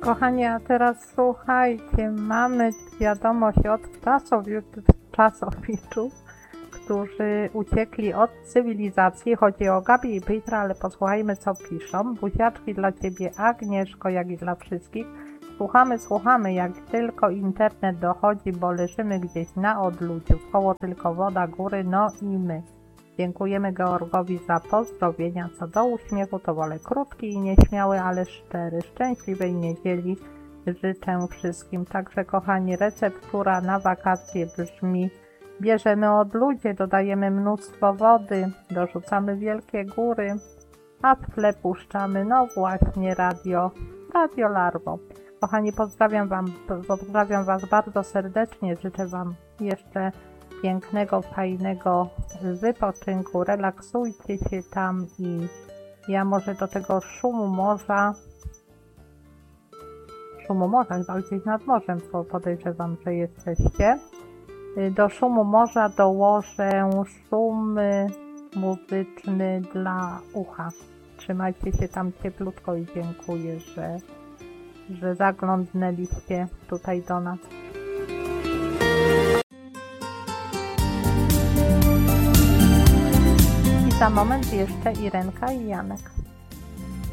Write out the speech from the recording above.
Kochani, a teraz słuchajcie, mamy wiadomość od czasowiczów, którzy uciekli od cywilizacji. Chodzi o Gabi i Petra, ale posłuchajmy, co piszą. Buziaczki dla Ciebie, Agnieszko, jak i dla wszystkich. Słuchamy, jak tylko internet dochodzi, bo leżymy gdzieś na odludziu. Koło tylko woda, góry, no i my. Dziękujemy Georgowi za pozdrowienia. Co do uśmiechu, to wolę krótki i nieśmiały, ale szczery. Szczęśliwej niedzieli życzę wszystkim. Także, kochani, receptura na wakacje brzmi: bierzemy odludzie, dodajemy mnóstwo wody, dorzucamy wielkie góry, a w tle puszczamy, no właśnie, Radio Larwo. Kochani, pozdrawiam Was bardzo serdecznie. Życzę Wam jeszcze pięknego, fajnego wypoczynku. Relaksujcie się tam i ja może do tego szumu morza, chyba gdzieś nad morzem, bo podejrzewam, że jesteście. Do szumu morza dołożę szum muzyczny dla ucha. Trzymajcie się tam cieplutko i dziękuję, że zaglądnęliście tutaj do nas. I za moment jeszcze Irenka i Janek.